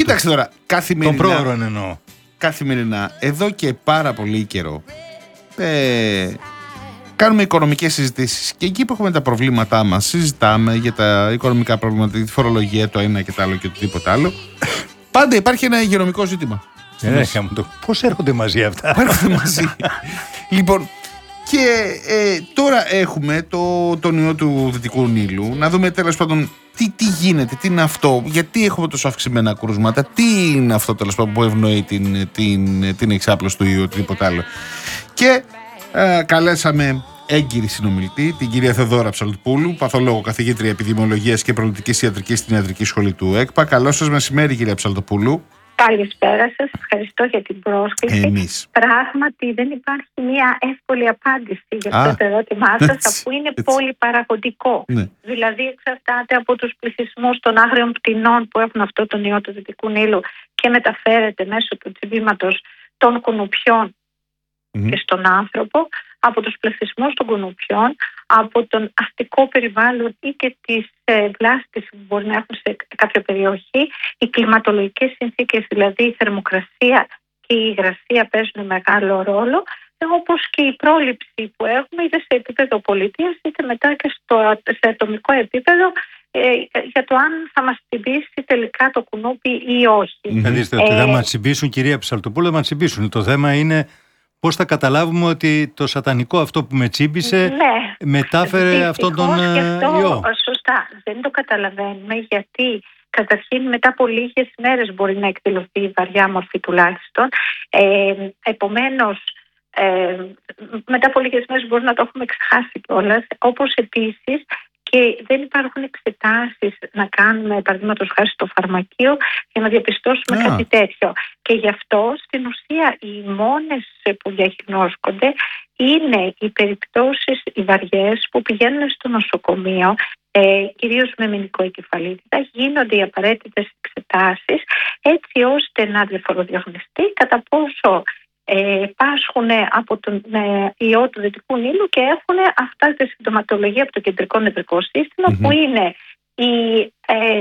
Κοίταξε τώρα, καθημερινά. Τον πρόωρον εννοώ. Καθημερινά, εδώ και πάρα πολύ καιρό, κάνουμε οικονομικές συζητήσεις. Και εκεί που έχουμε τα προβλήματά μας, συζητάμε για τα οικονομικά προβλήματα, τη φορολογία, το ένα και το άλλο και οτιδήποτε άλλο. Πάντα υπάρχει ένα υγειονομικό ζήτημα. Πώς έρχονται μαζί αυτά? Έρχονται μαζί. Λοιπόν, και τώρα έχουμε τον ιό του Δυτικού Νείλου. Να δούμε τέλος πάντων τι γίνεται, τι είναι αυτό, γιατί έχουμε τόσο αυξημένα κρούσματα, τι είναι αυτό τέλος πάντων που ευνοεί την εξάπλωση του ιού, οτιδήποτε άλλο. Και καλέσαμε έγκυρη συνομιλητή, την κυρία Θεοδώρα Ψαλτοπούλου, παθολόγο, καθηγήτρια επιδημιολογίας και προληπτικής ιατρικής στην Ιατρική Σχολή του ΕΚΠΑ. Καλό σας μεσημέρι, κυρία Ψαλτοπούλου. Καλησπέρα σας, ευχαριστώ για την πρόσκληση. Εμείς. Πράγματι δεν υπάρχει μια εύκολη απάντηση για αυτό το ερώτημά σας, αφού είναι πολυπαραγωγικό. Ναι. Δηλαδή εξαρτάται από τους πληθυσμούς των άγριων πτηνών που έχουν αυτό τον ιό του Δυτικού Νείλου και μεταφέρεται μέσω του τσιμπήματος των κουνουπιών και στον άνθρωπο, από τους πληθυσμούς των κουνουπιών, από τον αστικό περιβάλλον ή και τις βλάστες που μπορεί να έχουν σε κάποια περιοχή. Οι κλιματολογικές συνθήκες, δηλαδή η θερμοκρασία και η υγρασία, παίζουν μεγάλο ρόλο, όπως και η πρόληψη που έχουμε είτε σε επίπεδο πολιτείας είτε μετά και σε ατομικό επίπεδο, για το αν θα μας τσιμπήσει τελικά το κουνούπι ή όχι. Δείτε ότι θα μας τσιμπήσουν, κυρία Ψαλτοπούλου, θα μας τσιμπήσουν. Το θέμα είναι πώς θα καταλάβουμε ότι το σατανικό αυτό που με τσίμπησε μετάφερε αυτόν τον ιό. Σωστά, δεν το καταλαβαίνουμε, γιατί καταρχήν μετά από λίγες μέρες μπορεί να εκδηλωθεί η βαριά μορφή τουλάχιστον. Επομένως, μετά από λίγες μέρες μπορεί να το έχουμε ξεχάσει κιόλας, όπως επίσης και δεν υπάρχουν εξετάσεις να κάνουμε, παραδείγματος χάρη στο φαρμακείο, για να διαπιστώσουμε κάτι τέτοιο. Και γι' αυτό στην ουσία οι μόνες που διαγνώσκονται είναι οι περιπτώσεις οι βαριές που πηγαίνουν στο νοσοκομείο, κυρίως με μηνικοεγκεφαλίτιδα, γίνονται οι απαραίτητες εξετάσεις έτσι ώστε να διαφοροδιαγνωστεί κατά πόσο πάσχουν από τον ιό του Δυτικού Νείλου και έχουν αυτά τα συμπτωματολογία από το κεντρικό νευρικό σύστημα, που είναι η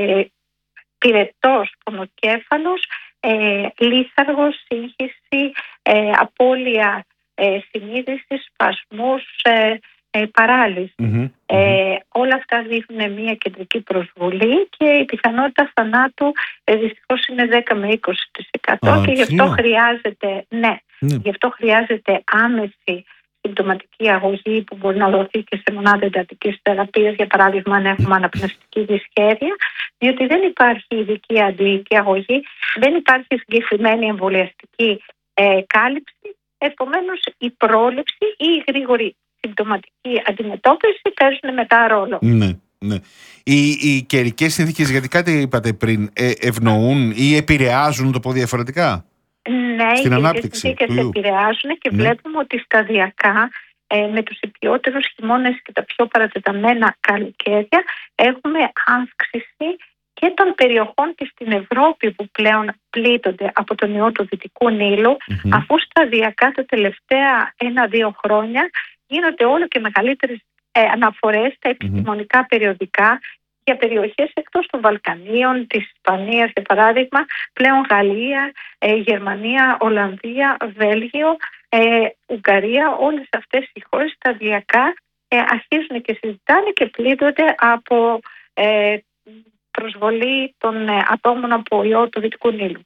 πυρετός πονοκέφαλος, λίθαργος, σύγχυση, απώλεια συνείδησης, σπασμούς, παράλυση. Όλα αυτά δείχνουν μια κεντρική προσβολή και η πιθανότητα θανάτου δυστυχώς είναι 10 με 20%, και γι' αυτό χρειάζεται, γι' αυτό χρειάζεται άμεση συμπτωματική αγωγή που μπορεί να δοθεί και σε μονάδα εντατικής θεραπείας, για παράδειγμα αν έχουμε αναπνευστική δυσχέρεια, διότι δεν υπάρχει ειδική αντιοική αγωγή, δεν υπάρχει συγκεκριμένη εμβολιαστική κάλυψη. Επομένως η πρόληψη ή η γρήγορη συμπτωματική αντιμετώπιση παίζουν μετά ρόλο. Ναι. Οι καιρικές συνθήκες, γιατί κάτι είπατε πριν, ευνοούν ή επηρεάζουν, το πω διαφορετικά, στην ανάπτυξη. Οι συνθήκες επηρεάζουν και βλέπουμε ότι σταδιακά με τους υπιότερους χειμώνες και τα πιο παρατεταμένα καλοκαίρια έχουμε αύξηση και των περιοχών και στην Ευρώπη που πλέον πλήττονται από τον ιό του Δυτικού Νείλου, αφού σταδιακά τα τελευταία 1-2 χρόνια γίνονται όλο και μεγαλύτερες αναφορές στα επιστημονικά περιοδικά για περιοχές εκτός των Βαλκανίων, της Ισπανίας για παράδειγμα, πλέον Γαλλία, Γερμανία, Ολλανδία, Βέλγιο, Ουγγαρία. Όλες αυτές οι χώρες σταδιακά αρχίζουν και συζητάνε και πλήττονται από προσβολή των ατόμων από ιό του Δυτικού Νείλου.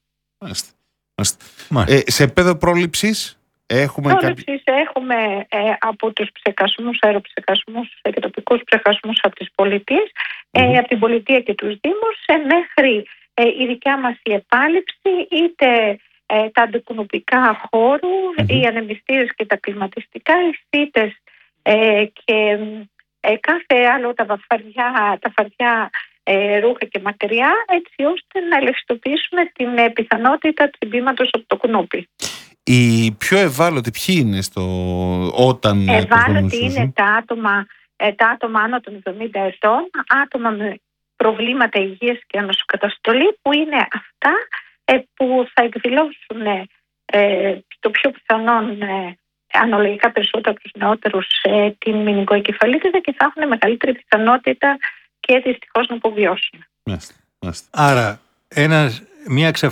Σε επίπεδο πρόληψης έχουμε από τους ψεκασμούς, αεροψεκασμούς και τοπικούς ψεκασμούς από τις πολιτείες, από την πολιτεία και τους δήμους, μέχρι η δικιά μας η επάλυψη, είτε τα αντικουνουπικά χώρου, οι ανεμιστήρες και τα κλιματιστικά, οι σίτες και κάθε άλλο, τα φαρδιά ρούχα και μακριά, έτσι ώστε να ελεγχιστοποιήσουμε την πιθανότητα τσιμπήματος από το κουνούπι. Οι πιο ευάλωτοι ποιοι είναι όταν... Ευάλωτοι είναι τα άτομα άνω των 70 ετών, άτομα με προβλήματα υγείας και ανοσοκαταστολή, που είναι αυτά που θα εκδηλώσουν το πιο πιθανόν αναλογικά περισσότερο από τους νεότερους την μηνικοεγκεφαλίτιδα και θα έχουν μεγαλύτερη πιθανότητα και δυστυχώς να αποβιώσουν. Άρα μια